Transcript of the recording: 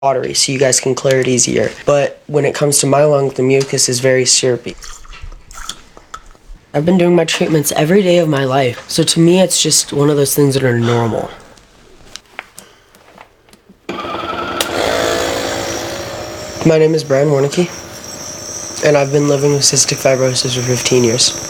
watery so you guys can clear it easier. But when it comes to my lung, the mucus is very syrupy. I've been doing my treatments every day of my life, so to me it's just one of those things that are normal. My name is Brian Warnicke, and I've been living with cystic fibrosis for 15 years.